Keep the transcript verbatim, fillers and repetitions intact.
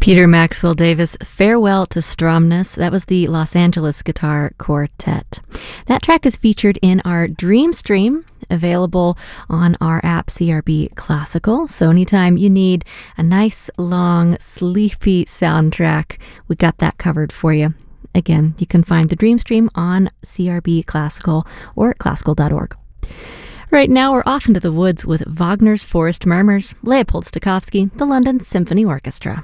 Peter Maxwell Davis, Farewell to Stromness. That was the Los Angeles Guitar Quartet. That track is featured in our Dream Stream, available on our app C R B Classical. So anytime you need a nice, long, sleepy soundtrack, we got that covered for you. Again, you can find the Dream Stream on C R B Classical or at classical dot org. Right now, we're off into the woods with Wagner's Forest Murmurs, Leopold Stokowski, the London Symphony Orchestra.